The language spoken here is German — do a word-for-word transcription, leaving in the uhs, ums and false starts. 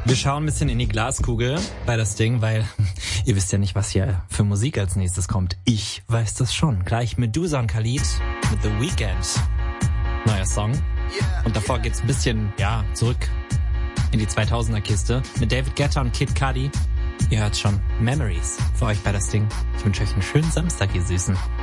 Wir schauen ein bisschen in die Glaskugel bei das Ding, weil ihr wisst ja nicht, was hier für Musik als nächstes kommt. Ich weiß das schon. Gleich Medusa und Khalid mit The Weeknd. Neuer Song. Und davor geht's ein bisschen, ja, zurück in die zweitausender Kiste mit David Guetta und Kid Cudi. Ihr hört schon Memories für euch bei das Ding. Ich wünsche euch einen schönen Samstag, ihr Süßen.